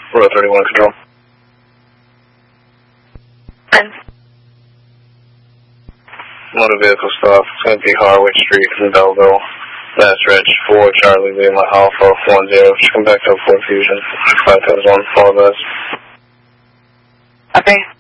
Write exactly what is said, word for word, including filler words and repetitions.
Road thirty-one control. And Motor vehicle stop. It's going to be Harwich Street in Belleville. Last reg four Charlie Lima Alpha one zero. Just come back to Ford Fusion. five thousand one. Apologize. okay.